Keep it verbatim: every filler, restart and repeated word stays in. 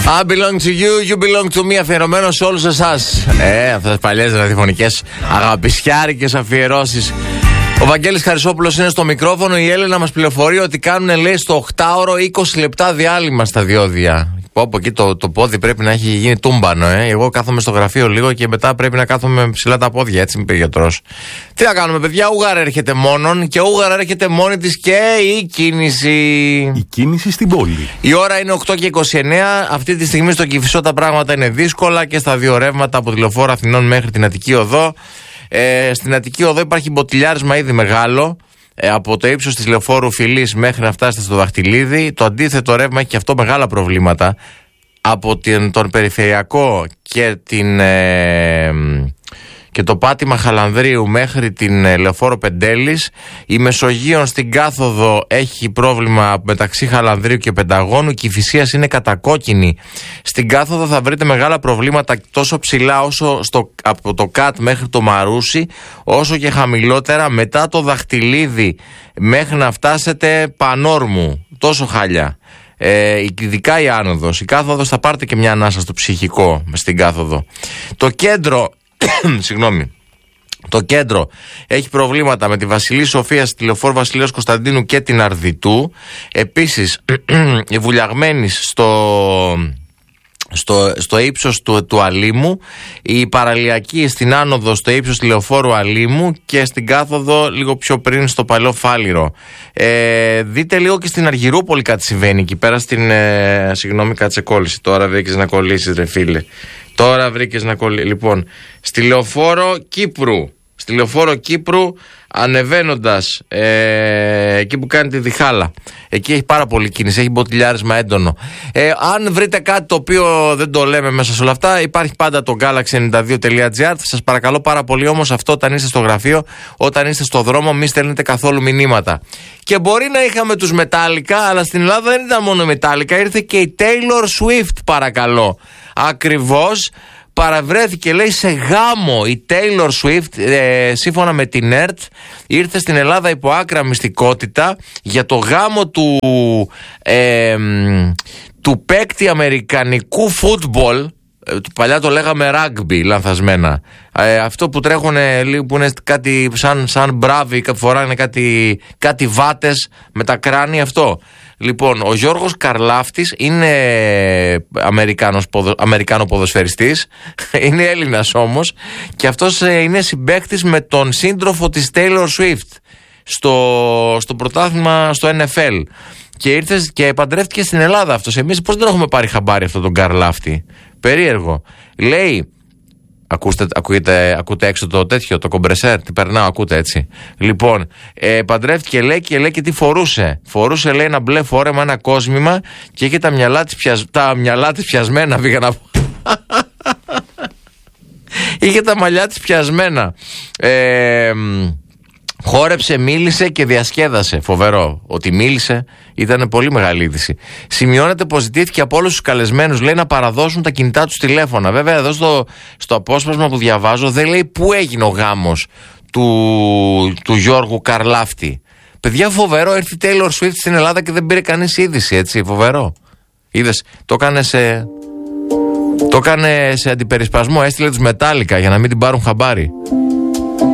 I belong to you, you belong to me. Αφιερωμένο σε όλους εσάς. Ε, αυτές τις παλιές ραδιοφωνικές αγαπησιάρικες αφιερώσεις. Ο Βαγγέλης Χαρισόπουλος είναι στο μικρόφωνο. Η Έλενα μας πληροφορεί ότι κάνουν, λέει, στο οκτάωρο είκοσι λεπτά διάλειμμα στα διόδια. Όπου εκεί το, το πόδι πρέπει να έχει γίνει τούμπανο, ε. Εγώ κάθομαι στο γραφείο λίγο και μετά πρέπει να κάθομαι ψηλά τα πόδια, έτσι με είπε ο γιατρός. Τι να κάνουμε, παιδιά, Ούγαρα έρχεται μόνον και Ούγαρα έρχεται μόνη της και η κίνηση. Η κίνηση στην πόλη. Η ώρα είναι οκτώ και είκοσι εννέα. Αυτή τη στιγμή στο Κηφισό τα πράγματα είναι δύσκολα και στα δύο ρεύματα από τη Λεωφόρο Αθηνών μέχρι την Αττική Οδό. Ε, στην Αττική Οδό υπάρχει μποτιλιάρισμα ήδη μεγάλο. Ε, από το ύψος της Λεωφόρου Φιλής μέχρι να φτάσετε στο Δαχτυλίδι. Το αντίθετο ρεύμα έχει και αυτό μεγάλα προβλήματα. Από την, τον Περιφερειακό και, την, ε, και το πάτημα Χαλανδρίου μέχρι την ε, Λεωφόρο Πεντέλης. Η Μεσογείων στην κάθοδο έχει πρόβλημα μεταξύ Χαλανδρίου και Πενταγώνου. Και η Κηφισίας είναι κατακόκκινη. Στην κάθοδο θα βρείτε μεγάλα προβλήματα τόσο ψηλά όσο στο, από το ΚΑΤ μέχρι το Μαρούσι, όσο και χαμηλότερα μετά το Δαχτυλίδι μέχρι να φτάσετε Πανόρμου. Τόσο χάλια. Ε, ειδικά η άνοδος. Η κάθοδος θα πάρετε και μια ανάσα στο ψυχικό στην κάθοδο. Το κέντρο συγγνώμη Το κέντρο έχει προβλήματα με τη Βασιλή Σοφία, τη Λεωφόρο Βασιλέως Κωνσταντίνου και την Αρδιτού. Επίσης οι Βουλιαγμένης στο Στο, στο ύψος του, του Αλήμου, η παραλιακή στην άνοδο στο ύψος του Λεωφόρου Αλήμου και στην κάθοδο λίγο πιο πριν στο Παλαιό Φάληρο. Ε, δείτε λίγο και στην Αργυρούπολη κάτι συμβαίνει εκεί πέρα στην... Ε, συγγνώμη, κάτσε κόλληση. Τώρα βρήκες να κολλήσεις, ρε φίλε. Τώρα βρήκες να κολλήσεις. Λοιπόν, στη Λεωφόρο Κύπρου. Στη Λεωφόρο Κύπρου, ανεβαίνοντας ε, εκεί που κάνει τη Διχάλα, εκεί έχει πάρα πολύ κίνηση, έχει μποτιλιάρισμα έντονο. Ε, αν βρείτε κάτι το οποίο δεν το λέμε μέσα σε όλα αυτά, υπάρχει πάντα το galaxy ενενήντα δύο τελεία τζι άρ. Σας παρακαλώ πάρα πολύ όμως αυτό όταν είστε στο γραφείο, όταν είστε στο δρόμο, μην στέλνετε καθόλου μηνύματα. Και μπορεί να είχαμε τους Metallica, αλλά στην Ελλάδα δεν ήταν μόνο Metallica, ήρθε και η Taylor Swift, παρακαλώ. Ακριβώς. Παραβρέθηκε, λέει, σε γάμο η Taylor Swift, ε, σύμφωνα με την ι αρ τι, ήρθε στην Ελλάδα υπό άκρα μυστικότητα για το γάμο του, ε, του παίκτη αμερικανικού φούτμπολ, ε, παλιά το λέγαμε rugby, λανθασμένα, ε, αυτό που τρέχουν, που είναι κάτι σαν, σαν μπράβοι, φοράνε κάτι, κάτι βάτες με τα κράνη, αυτό. Λοιπόν, ο Γιώργος Καρλάφτης είναι Αμερικάνος, Αμερικάνο ποδοσφαιριστής, είναι Έλληνας όμως, και αυτός είναι συμπαίκτης με τον σύντροφο της Taylor Swift στο, στο πρωτάθλημα στο N F L. Και ήρθε και παντρεύτηκε στην Ελλάδα αυτός. Εμείς πώς δεν έχουμε πάρει χαμπάρι αυτόν τον Καρλάφτη? Περίεργο. Λέει, ακούστε, ακούτε, ακούτε έξω το τέτοιο, το κομπρεσέρ, τι περνάω, ακούτε έτσι. Λοιπόν, ε, παντρεύτηκε, λέει, και λέει και τι φορούσε. Φορούσε, λέει, ένα μπλε φόρεμα, ένα κόσμημα, και είχε τα μυαλά της, πιασ... τα μυαλά της πιασμένα, πήγα να πω. Είχε τα μαλλιά της πιασμένα. Ε, χόρεψε, μίλησε και διασκέδασε. Φοβερό. Ότι μίλησε ήταν πολύ μεγάλη είδηση. Σημειώνεται πως ζητήθηκε από όλους τους καλεσμένους, λέει, να παραδώσουν τα κινητά τους τηλέφωνα. Βέβαια, εδώ στο, στο απόσπασμα που διαβάζω δεν λέει πού έγινε ο γάμος του, του Γιώργου Καρλάφτη. Παιδιά, φοβερό. Έρθει η Taylor Swift στην Ελλάδα και δεν πήρε κανείς είδηση, έτσι. Φοβερό. Είδες, το έκανε σε. Το έκανε σε αντιπερισπασμό. Έστειλε τους Metallica για να μην την πάρουν χαμπάρι.